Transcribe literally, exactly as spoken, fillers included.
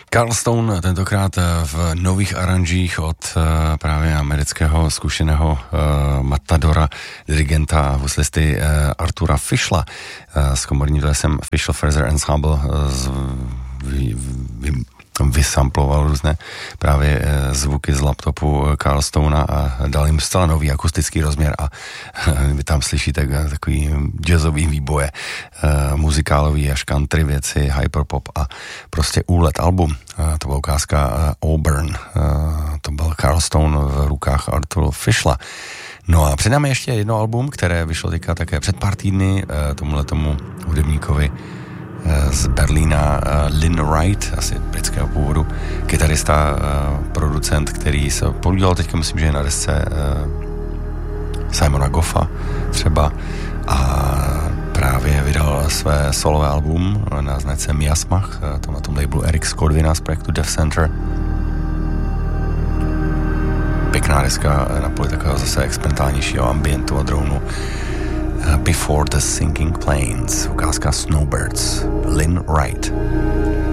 Carl Stone tentokrát v nových aranžích od uh, právě amerického zkušeného uh, matadora, dirigenta a huslisty uh, Artura Fischla uh, s komorním plesem Fischl Fraser Ensemble uh, z, vy, vy, vysamploval různé právě zvuky z laptopu Carl Stonea a dal jim zcela nový akustický rozměr a vy tam slyšíte takový jazzový výboje, muzikálový až country věci, hyperpop a prostě úlet album. To byla ukázka Auburn, to byl Carl Stone v rukách Artura Fischla. No a přidáme ještě jedno album, které vyšlo teďka také před pár týdny tomuhle tomu hudebníkovi z Berlína, Lynn Wright, asi britského původu, kytarista, producent, který se podílel teďka, myslím, že je na desce Simona Goffa třeba a právě vydal své solové album na značce Miasmach, to na tom labelu Eric Skodvina z projektu Death Center. Pěkná deska na poli takového zase experimentálnějšího ambientu a dronu. Before the Sinking Planes, ukázka Snowbirds, Lynn Wright.